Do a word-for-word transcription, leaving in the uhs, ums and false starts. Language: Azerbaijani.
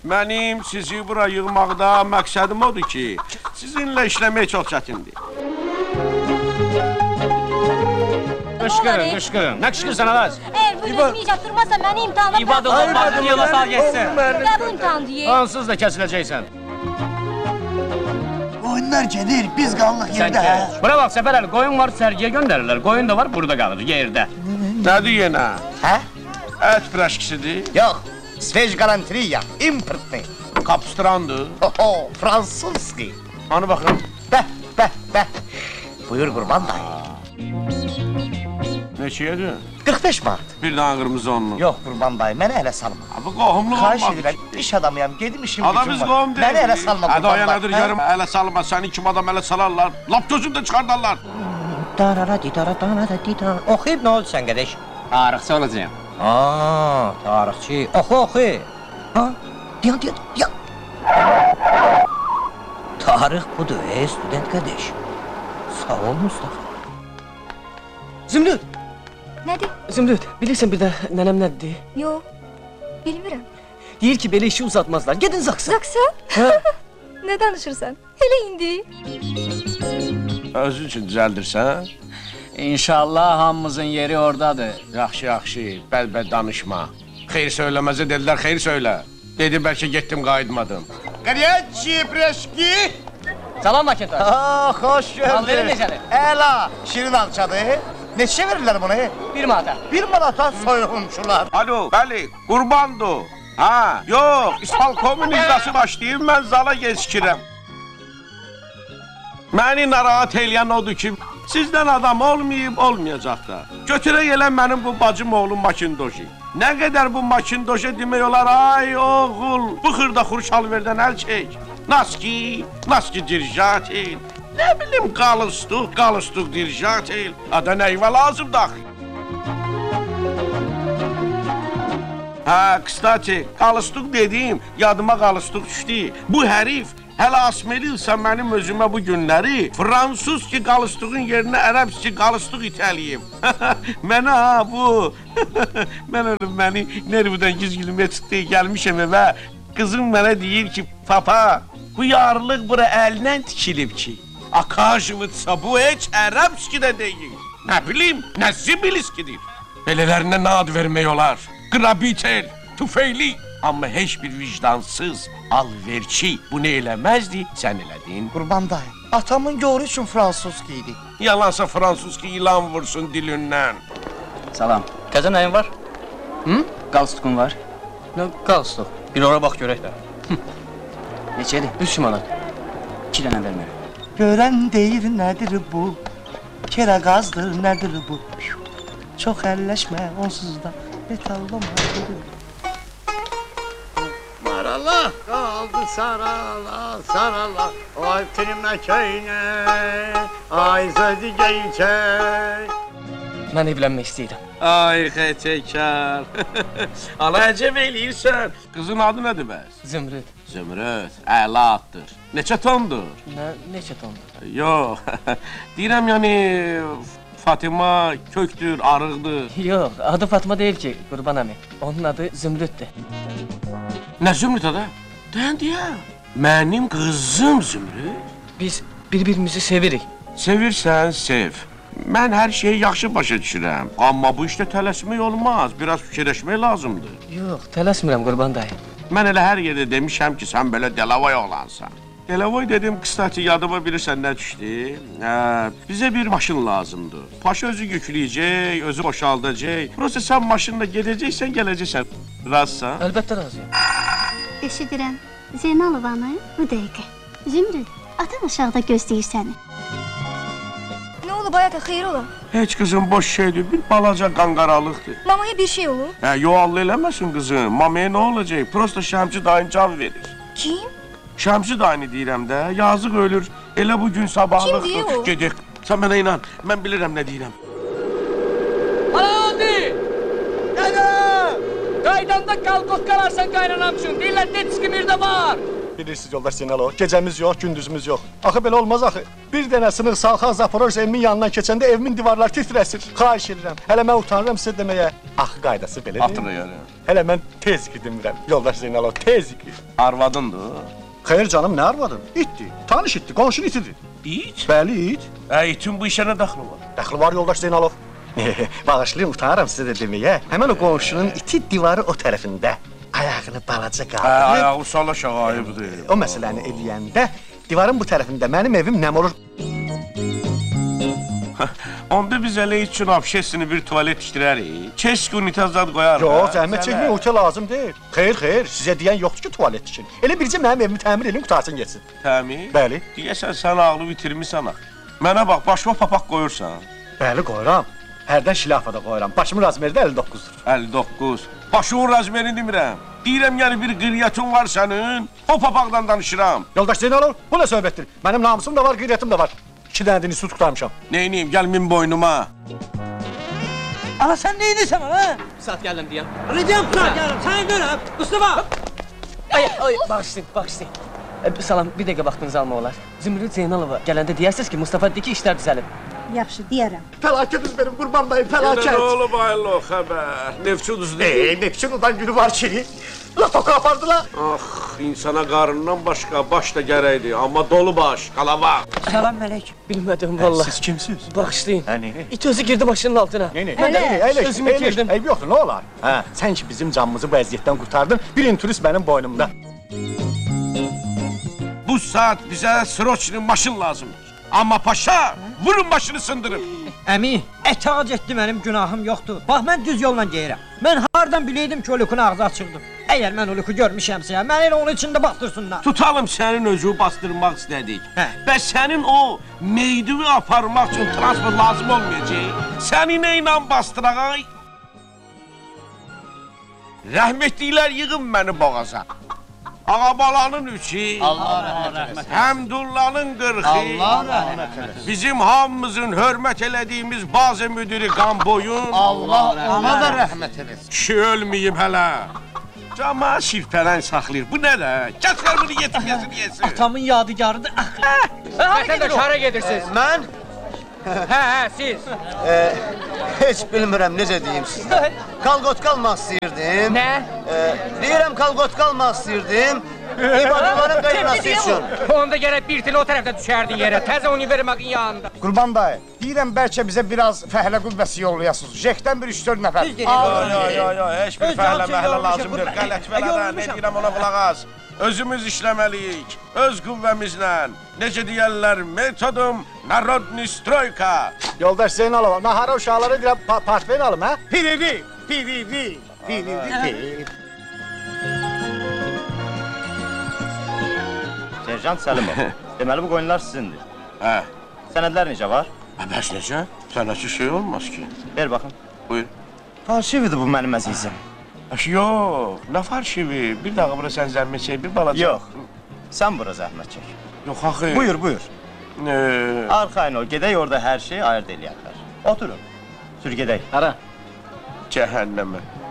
Mənim sizi bura yığmaqda məqsədim odur ki, sizinlə işləmək çox çətindir. Qışqırın, qışqırın. Nə qışqırsan Alaz? Eğer bu resmi icap durmazsa beni imtihanla... İbad olun, başını yola sal geçsin. Ya bu imtihan diye. Ansız da kesileceksen. Oyunlar gelir, biz qallıq Sen yerdə. kes. Buna bak Səfər əli, qoyun var sərgiyə göndərirlər. Qoyun da var, burada qalır, yerdə. Nədir yenə? Hə? Ət piraşkisidir, Yox, sveç galantriya, importni. kapstrandır. Oho, fransuski. Hani baxın. Bəh, bəh, bəh. Buyur Qurban dayı. Neçəyədir? qırx beş manat. Bir dənə qırmızı onlu. Yox Qurban dayı, mənə ələ salma. Bu qohumluq Xahiş olmadı edirəm, ki. iş adamıyam, gedim işim Adam gücüm biz var. qohum deyilik. Mənə ələ salma Hə, Qurban daya dayı. nədir görüm, ələ salma, səni kim adam ələ salarlar. Lap gözündə çıxardarlar. Darara didara darara didara. Oxuyub nə oldu sən qədəş? Tarixçi olacağım. Aa, tarixçi. Oxu, oxu. Ha? Diyan, diyan, diyan. Tarix budur, ey student qədəş. Sağ ol Mustafa. Zümrüt, Nedir? Zümrüt, bilirsən bir də nənəm nədir? Yo, bilmirəm. Deyir ki, belə işi uzatmazlar. Gedin Zaksa. Zaksa? Ne danışırsan? Hele indi. Özün üçün düzəldirsən? İnşallah hamımızın yeri oradadır. Yaxşı, yaxşı, bəl-bəl danışma. Xeyr söyləməzə dedilər, xeyr söylə. Dedi, bəlkə getdim, qayıtmadım. Qariyyətçi, preşki! Salam Makintoş. Aa, xoş Al verin gördük. necədir? Əla, şirin alçadır. Neçə verirlər bunu? Bir manata. Bir manata soyğunçular. Alo, bəli, qurbandır. Ha, yox, İspalkomun icrası başlayıb, mən zala gecikirəm. Məni narahat eləyən odur ki, sizdən adam olmayıb, olmayacaq da. Götürək elə mənim bu bacım oğlum Makindoji. Nə qədər bu Makindoji demək olar, ay oğul, bu xırda xurşalverdən əl çək. Naski, naski dirjatil. Nə bilim, qalıstuq, qalıstuq dirjatil. Ada nəyvə lazımdır axı. Ha, kstati, qalıstuq dediyim, yadıma qalıstuq düşdü. Bu hərif hələ asmelilsə mənim özümə bu günləri fransuz ki qalıstuğun yerinə ərəb ki qalıstuq itəliyib. Mənə ha bu. Mən ölüm məni nervdən yüz kilometr gəlmişəm evə. Qızım mənə deyir ki, papa, bu yarlıq bura əlindən tikilib ki. Akajvıtsa bu heç ərəbski də deyil. Nə bilim, nə zibiliskidir. Belələrinə nə ad vermək olar? Qrabitel, tüfeyli. Amma heç bir vicdansız, alverçi bunu eləməzdi, sən elədin. Qurban dayı, atamın yoru üçün fransuski idi. Yalansa fransuz ki ilan vursun dilindən. Salam. Təzə nəyin var? Hı? Qalstukun var. Nə qalsıq? Bir ora bax görək də. Neçədir? Üç manat. İki dənə vermərəm. Görən deyir nədir bu? Kera qazdır nədir bu? Çox əlləşmə onsuz da metallamadır. Marala kaldı sarala sarala Ay filmə köynə Ay sözü geyçək Mən evlənmək istəyirəm. Ay xətəkar. Ala əcəb eləyirsən. Qızın adı nədir bəs? Zümrüt. Zümrüt, əla addır. Neçə tondur? Nə, neçə tondur? Yox, deyirəm yəni Fatıma köktür, arıqdır. Yox, adı Fatma deyil ki, Qurban əmi. Onun adı Zümrütdür. Nə Zümrüt adı? Dən deyəm. Mənim qızım Zümrüt. Biz bir-birimizi sevirik. Sevirsən, sev. Mən hər şeyi yaxşı başa düşürəm. Amma bu işdə tələsmək olmaz. Biraz fikirləşmək lazımdır. Yox, tələsmirəm Qurban dayı. Mən elə hər yerdə demişəm ki, sən belə Delavoy oğlansan. Delavoy dedim, qıstati yadıma bilirsən nə düşdü? Hə, bizə bir maşın lazımdır. Paşa özü yükləyəcək, özü boşaldacaq. Prosta sən maşınla gedəcəksən, gələcəksən. Razsan? Əlbəttə razıyam. Eşidirəm. Zeynalov ana, bu dəqiqə. Zümrüt, atan aşağıda gözləyir səni. Ne olub hayata, xeyir ola? Heç qızım boş şeydir, bir balaca qanqaralıqdır. Mamaya bir şey olur. Hə, yoallı eləməsin qızım. Mamaya nə olacaq? Prosta Şəmci dayın can verir. Kim? Şəmci dayını deyirəm də, yazıq ölür. Elə bu gün sabahlıqdır. Kim deyir o? Gedək. Sən mənə inan, mən bilirəm nə deyirəm. Hadi! Dede! Qaydanda kalkot qalarsan qaynanam üçün. Deyirlər, detski bir də var. Bilirsiniz yoldaş Zeynalov, gecəmiz yox, gündüzümüz yox. Axı belə olmaz axı. Bir dənə sınıq salxaq Zaporoj evimin yanından keçəndə evimin divarları titrəsir. Xahiş edirəm. Hələ mən utanıram sizə deməyə. Axı qaydası belə deyil. Hatırlayarım. Hələ mən tez demirəm. Yoldaş Zeynalov, tez ki. Arvadındır. Xeyr canım, nə arvadın? İtdi. Tanış itdi, qonşun itidir. İt? Bəli, it. Ə, itin bu işə nə daxlı var? Dəxli var yoldaş Zeynalov. Bağışlayın, utanıram sizə də deməyə. Həmən o qonşunun iti divarı o tərəfində. Ayağını balaca Hə, qaldırıb. ayağı sala şağayıbdır. O məsələni eləyəndə divarın bu tərəfində mənim evim nəm olur? Onda biz elə üçün abşesini bir tuvalet tikdirərik. Keşke unitazad qoyarıq. Yox, zəhmət çəkməyin, otel lazım deyil. Xeyr, xeyr, sizə deyən yoxdur ki, tuvalet tikin. Elə bircə mənim evimi təmir edin, qutarsın getsin. Təmir? Bəli. Deyəsən sən ağlı bitirmisən axı. Mənə bax, başıma papaq qoyursan. Bəli, qoyuram. Hərdən şilafada qoyuram. Başımın razmeri də əlli doqquzdur. əlli doqquz. Başımın razmerini demirəm. Deyirəm, yəni bir qeyriyyətin var sənin. O papaqdan danışıram. Yoldaş Zeynalov, bu nə söhbətdir? Mənim namusum da var, qeyriyyətim də var. İki dənə dini su tutarmışam. Neyniyim, gəl min boynuma. Ana sen ne edirsən ha? Saat geldim diyem. Rıcam kırar yarım, sana görəm. Mustafa! Ay, ay, bağışlayın, bağışlayın. E, salam, bir dəqiqə vaxtınızı alma olar. Zümrüt Zeynalova gələndə deyərsiniz ki, Mustafa dedi ki, işlər düzəlib. Yaxşı, deyərəm. Fəlakətiz benim, qurban dayı, Yenə fəlakət. nə olub aylı xəbər? Nefçuduz deyil. Eee, Nefçin udan günü var ki, Latoka apardılar. Ah, insana qarından başqa baş da gərəkdir. Amma dolu baş, qalava. Salam melek. Bilmədim valla. Siz kimsiniz? Bağışlayın. Hə, neyini? İt özü girdi başının altına. Neyini? Hələ, Əyləş, sözümü əyləş, itirdim. eyb yoxdur, nə olar? Hə, sən ki bizim canımızı bu əziyyətdən qurtardın, bir inturist mənim boynumda. Bu saat bizə sroçli maşın lazımdır. Amma paşa, vurun başını sındırın. Əmi, etac etdi mənim günahım yoxdur. Bax, mən düz yolla geyirəm. Mən hardan biləydim ki, o lükün ağzı açıqdır. Əgər mən o lükü görmüşəmsə, mən elə onun içində bastırsınlar. Tutalım sənin özü bastırmaq istədik. Hə. Və sənin o meydivi aparmaq üçün transport lazım olmayacaq. Səni nə ilə bastıraq? Rəhmətliklər yığın məni boğaza. Ağabalanın üçü, Allah rəhmət eləsin. Həmdullanın qırxı, Allah rəhmət eləsin. bizim hamımızın hörmət elədiyimiz bazı müdiri Qamboyun, Allah ona da rəhmət eləsin. kişi ölməyib hələ. Cama şirpələn saxlayır. Bu nə də? Gətir bunu yetim yesin yesin. Atamın yadigarıdır. Vətəndaş hara gedirsiniz? Mən Hə, hə, siz. e, heç bilmirəm necə deyim sizə. Kalqot qalmaq istəyirdim. Nə? E, deyirəm kalqot qalmaq istəyirdim. İbadətlərin qaynası üçün. Onda gərək bir til o tərəfdə düşərdin yerə. Təzə univermağın yanında. Qurban dayı, deyirəm bəlkə bizə biraz fəhlə qüvvəsi yollayasınız. Jekdən bir üç dörd nəfər. Yo, yo, yo, yo, heç bir Öz fəhlə cançı məhlə yormuşam, lazımdır. qurban. Qələt Ay, vələdə, nə yormuşam. deyirəm ona qulaq as. Özümüz işləməliyik, öz qüvvəmizlə. Necə deyərlər, metodum narodni stroyka. Yoldaş Zeynalov, nahara uşaqlara deyirəm, pa partfen alım, hə? Piriri, piriri, piriri. Serjant Səlimov, deməli bu qoyunlar sizindir. Hə, Sənədlər necə var? bəs necə? Sənəsi şey olmaz ki. Ver baxın. Buyur. Falşividir bu mənim əzizim. Aş, yox, nə farşivi? Bir dağı bura sən zəhmət çək, bir balaca. Yox, sən bura zəhmət çək. Yox, axı. Buyur, buyur. Ee, Arxayın ol, gedək orada hər şey ayırt eləyərlər. Oturun, sür gedək. Hara? cəhənnəmə.